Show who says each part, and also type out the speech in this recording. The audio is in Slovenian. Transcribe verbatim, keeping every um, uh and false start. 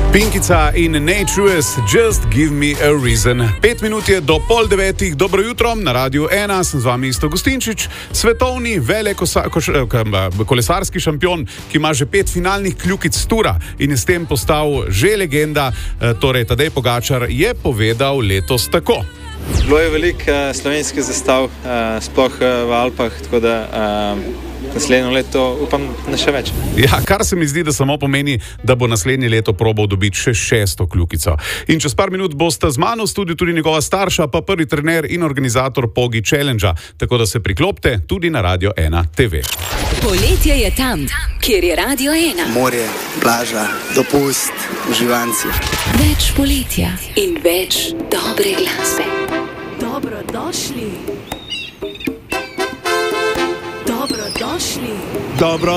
Speaker 1: Pinkica in Natures, just give me a reason. Pet minut je do pol devetih, dobro jutro, na Radiu ena, sem z vami Isto Gustinčič, svetovni velik kolesarski šampion, ki ima že pet finalnih kljukic Tura in je s tem postal že legenda, torej Tadej Pogačar je povedal letos tako.
Speaker 2: Bilo je veliko uh, slovenskih zastav, uh, sploh uh, v Alpah, tako da uh, naslednjo leto upam na še več.
Speaker 1: Ja, kar se mi zdi, da samo pomeni, da bo naslednje leto probal dobiti še šesto kljukico. In čez par minut bosta z mano v studiu tudi njegova starša, pa prvi trener in organizator Pogi Challengea, tako da se priklopite tudi na Radio ena te ve.
Speaker 3: Poletje je tam, kjer je Radio ena.
Speaker 4: Morje, plaža, dopust, uživanci.
Speaker 3: Več poletja in več dobre glasbe.
Speaker 5: Dobrodošli. Dobrodošli.
Speaker 1: Dobro